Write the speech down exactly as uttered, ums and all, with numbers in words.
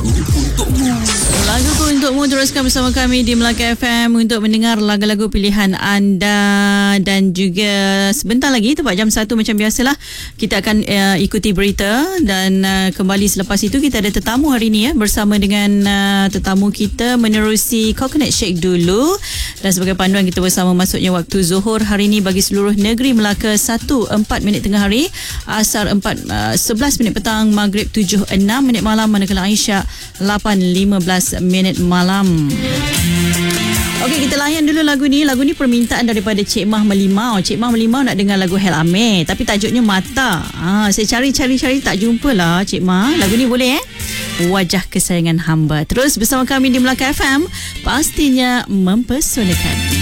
untukmu. Lagu untukmu, teruskan bersama kami di Melaka F M untuk mendengar lagu-lagu pilihan anda. Dan juga sebentar lagi tepat jam satu macam biasalah kita akan uh, ikuti berita. Dan uh, kembali selepas itu kita ada tetamu hari ini ya, bersama dengan uh, tetamu kita menerusi Coconut Shake dulu. Dan sebagai panduan kita bersama masuknya waktu Zuhur hari ini bagi seluruh negeri Melaka satu empat minit tengah hari, Asar empat sebelas minit petang, Maghrib tujuh enam minit malam, manakala Isyak lapan lima belas minit malam. Okey, kita layan dulu lagu ni. Lagu ni permintaan daripada Cik Mah Melimau. Cik Mah Melimau nak dengar lagu Hel Amir, tapi tajuknya Mata. Ha, saya cari-cari-cari tak jumpa lah Cik Mah. Lagu ni boleh eh? Wajah kesayangan hamba. Terus bersama kami di Melaka F M, pastinya mempesonakan.